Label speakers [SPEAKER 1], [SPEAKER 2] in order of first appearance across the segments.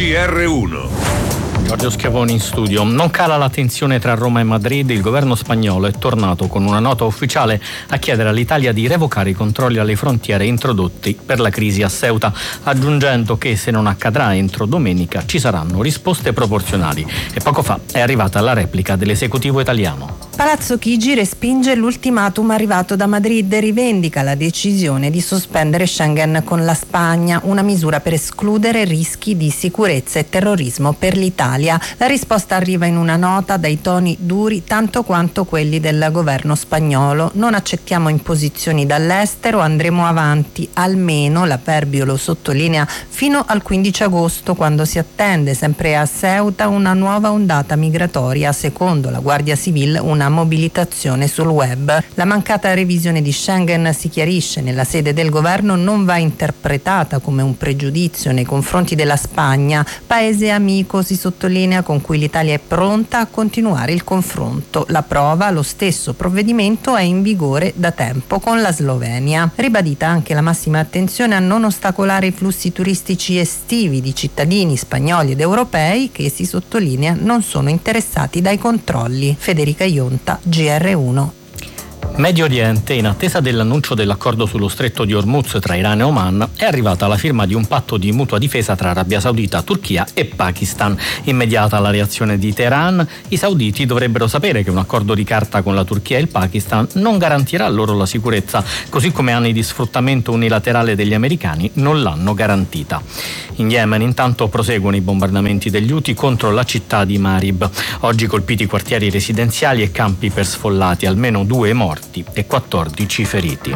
[SPEAKER 1] GR1.
[SPEAKER 2] Giorgio Schiavoni in studio. Non cala la tensione tra Roma e Madrid. Il governo spagnolo è tornato con una nota ufficiale a chiedere all'Italia di revocare i controlli alle frontiere introdotti per la crisi a Ceuta, aggiungendo che se non accadrà entro domenica ci saranno risposte proporzionali. E poco fa è arrivata la replica dell'esecutivo italiano.
[SPEAKER 3] Palazzo Chigi respinge l'ultimatum arrivato da Madrid e rivendica la decisione di sospendere Schengen con la Spagna, una misura per escludere rischi di sicurezza e terrorismo per l'Italia. La risposta arriva in una nota dai toni duri tanto quanto quelli del governo spagnolo. Non accettiamo imposizioni dall'estero, andremo avanti, almeno l'avverbio lo sottolinea, fino al 15 agosto, quando si attende sempre a Ceuta una nuova ondata migratoria, secondo la Guardia Civile una mobilitazione sul web. La mancata revisione di Schengen, si chiarisce nella sede del governo, non va interpretata come un pregiudizio nei confronti della Spagna, paese amico, si sottolinea, con cui l'Italia è pronta a continuare il confronto. La prova, lo stesso provvedimento è in vigore da tempo con la Slovenia. Ribadita anche la massima attenzione a non ostacolare i flussi turistici estivi di cittadini spagnoli ed europei che, si sottolinea, non sono interessati dai controlli. Federica Ionta, GR1.
[SPEAKER 2] Medio Oriente, in attesa dell'annuncio dell'accordo sullo stretto di Hormuz tra Iran e Oman, è arrivata la firma di un patto di mutua difesa tra Arabia Saudita, Turchia e Pakistan. Immediata la reazione di Teheran, i sauditi dovrebbero sapere che un accordo di carta con la Turchia e il Pakistan non garantirà loro la sicurezza, così come anni di sfruttamento unilaterale degli americani non l'hanno garantita. In Yemen intanto proseguono i bombardamenti degli Houthi contro la città di Marib. Oggi colpiti quartieri residenziali e campi per sfollati, almeno 2 morti e 14 feriti.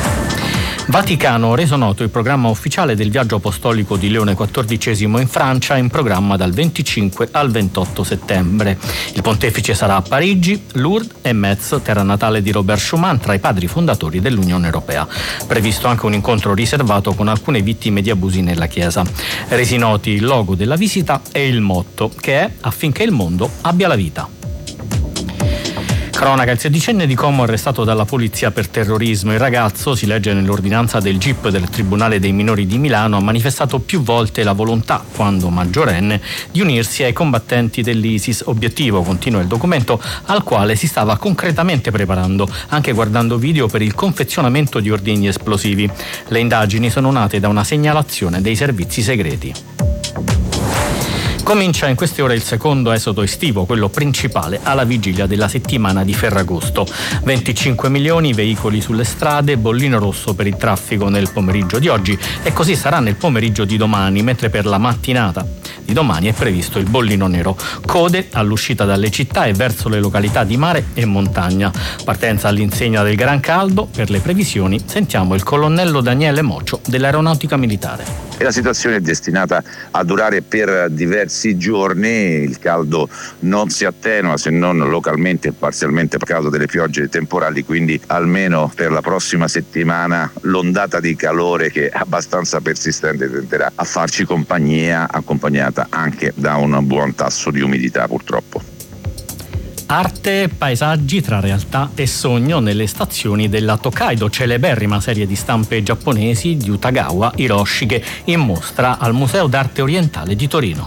[SPEAKER 2] Vaticano, reso noto il programma ufficiale del viaggio apostolico di Leone XIV in Francia, in programma dal 25 al 28 settembre. Il pontefice sarà a Parigi, Lourdes e Metz, terra natale di Robert Schuman, tra i padri fondatori dell'Unione Europea. Previsto anche un incontro riservato con alcune vittime di abusi nella Chiesa. Resi noti il logo della visita e il motto, che è affinché il mondo abbia la vita. Cronaca, il sedicenne di Como arrestato dalla polizia per terrorismo. Il ragazzo, si legge nell'ordinanza del GIP del Tribunale dei Minori di Milano, ha manifestato più volte la volontà, quando maggiorenne, di unirsi ai combattenti dell'ISIS, obiettivo, continua il documento, al quale si stava concretamente preparando, anche guardando video per il confezionamento di ordigni esplosivi. Le indagini sono nate da una segnalazione dei servizi segreti. Comincia in queste ore il secondo esodo estivo, quello principale, alla vigilia della settimana di Ferragosto. 25 milioni veicoli sulle strade, bollino rosso per il traffico nel pomeriggio di oggi, e così sarà nel pomeriggio di domani, mentre per la mattinata di domani è previsto il bollino nero. Code all'uscita dalle città e verso le località di mare e montagna. Partenza all'insegna del gran caldo. Per le previsioni sentiamo il colonnello Daniele Mocio dell'Aeronautica Militare.
[SPEAKER 4] E la situazione è destinata a durare per diversi giorni. Il caldo non si attenua, se non localmente e parzialmente per causa delle piogge e dei temporali, quindi almeno per la prossima settimana l'ondata di calore, che è abbastanza persistente, tenterà a farci compagnia, accompagnata anche da un buon tasso di umidità, purtroppo.
[SPEAKER 2] Arte, paesaggi tra realtà e sogno nelle stazioni della Tokaido, celeberrima serie di stampe giapponesi di Utagawa Hiroshige, in mostra al Museo d'Arte Orientale di Torino.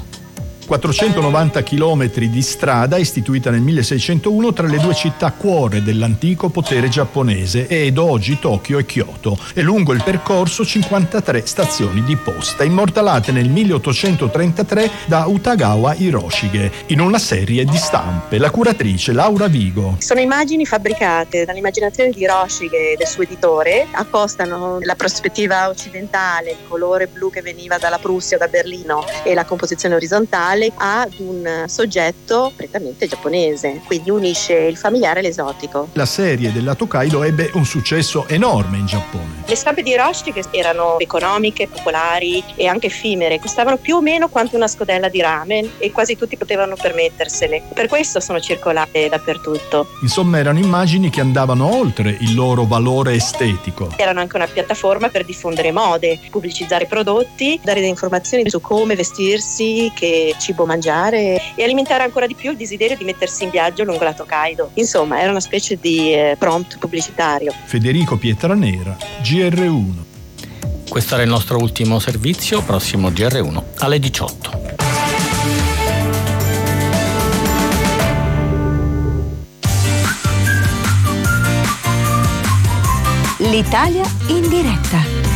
[SPEAKER 5] 490 chilometri di strada istituita nel 1601 tra le due città cuore dell'antico potere giapponese, Edo, Tokyo e Kyoto, e lungo il percorso 53 stazioni di posta, immortalate nel 1833 da Utagawa Hiroshige in una serie di stampe. La curatrice Laura Vigo.
[SPEAKER 6] Sono immagini fabbricate dall'immaginazione di Hiroshige e del suo editore, accostano la prospettiva occidentale, il colore blu che veniva dalla Prussia, da Berlino, e la composizione orizzontale ad un soggetto prettamente giapponese, quindi unisce il familiare e l'esotico.
[SPEAKER 5] La serie della Tokaido ebbe un successo enorme in Giappone.
[SPEAKER 6] Le stampe di Hiroshige erano economiche, popolari e anche effimere, costavano più o meno quanto una scodella di ramen e quasi tutti potevano permettersele. Per questo sono circolate dappertutto.
[SPEAKER 5] Insomma, erano immagini che andavano oltre il loro valore estetico.
[SPEAKER 6] Erano anche una piattaforma per diffondere mode, pubblicizzare prodotti, dare delle informazioni su come vestirsi, che cibo mangiare, e alimentare ancora di più il desiderio di mettersi in viaggio lungo la Tokaido. Insomma, era una specie di prompt pubblicitario.
[SPEAKER 5] Federico Pietranera, GR1.
[SPEAKER 2] Questo era il nostro ultimo servizio, prossimo GR1 alle 18.
[SPEAKER 1] L'Italia in diretta.